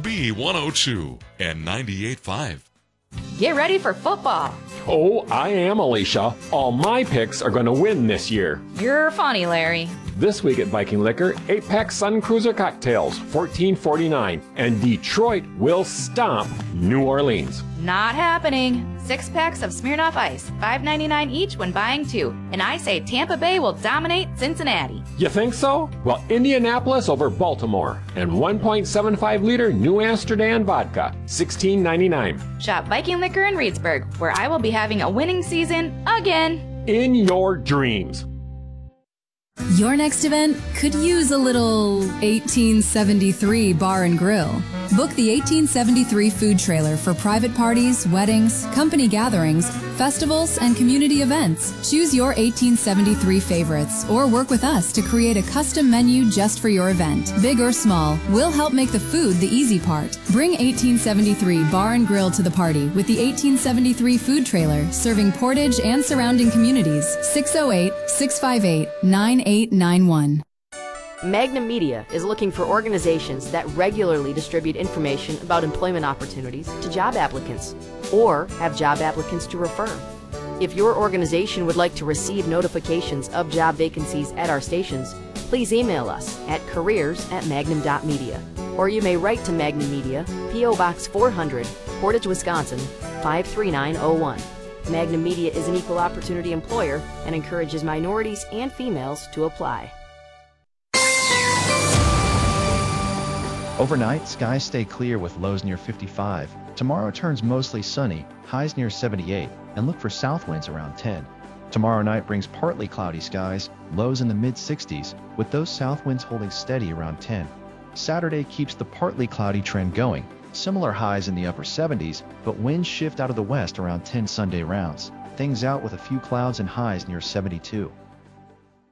B102 and 98.5. Get ready for football. Oh, I am, Alicia. All my picks are going to win this year. You're funny, Larry. This week at Viking Liquor, 8-pack Sun Cruiser cocktails, $14.49. And Detroit will stomp New Orleans. Not happening. 6 packs of Smirnoff Ice, $5.99 each when buying 2. And I say Tampa Bay will dominate Cincinnati. You think so? Well, Indianapolis over Baltimore. And 1.75-liter New Amsterdam vodka, $16.99. Shop Viking Liquor in Reedsburg, where I will be having a winning season again. In your dreams. Your next event could use a little 1873 bar and grill. Book the 1873 food trailer for private parties, weddings, company gatherings, festivals, and community events. Choose your 1873 favorites or work with us to create a custom menu just for your event. Big or small, we'll help make the food the easy part. Bring 1873 bar and grill to the party with the 1873 food trailer, serving Portage and surrounding communities. 608-658-9891. Magnum Media is looking for organizations that regularly distribute information about employment opportunities to job applicants or have job applicants to refer. If your organization would like to receive notifications of job vacancies at our stations, please email us at careers@magnum.media, or you may write to Magnum Media, P.O. Box 400, Portage, Wisconsin, 53901. Magnum Media is an equal opportunity employer and encourages minorities and females to apply. Overnight, skies stay clear with lows near 55. Tomorrow turns mostly sunny, highs near 78, and look for south winds around 10. Tomorrow night brings partly cloudy skies, lows in the mid-60s, with those south winds holding steady around 10. Saturday keeps the partly cloudy trend going, similar highs in the upper 70s, but winds shift out of the west around 10 Sunday rounds. Things out with a few clouds and highs near 72.